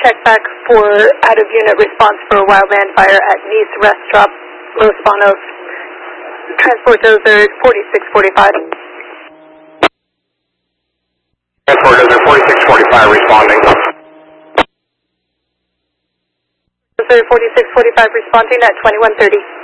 check back for out-of-unit response for wildland fire at Nice Restaurant, Los Banos. Transport dozer 4645. Transport dozer 4645 responding. Dozer 4645 responding at 2130.